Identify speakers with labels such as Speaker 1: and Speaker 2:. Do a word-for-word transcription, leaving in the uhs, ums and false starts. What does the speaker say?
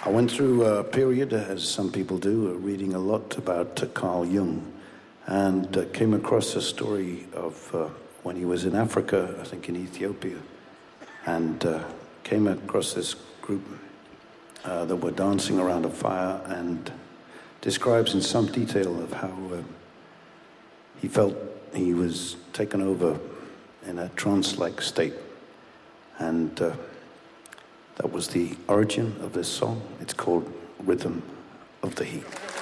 Speaker 1: I went through a period, as some people do, reading a lot about uh, Carl Jung, and uh, came across a story of uh, when he was in Africa, I think in Ethiopia, and uh, came across this group uh, that were dancing around a fire, and describes in some detail of how uh, he felt he was taken over in a trance-like state. And uh, that was the origin of this song. It's called Rhythm of the Heat.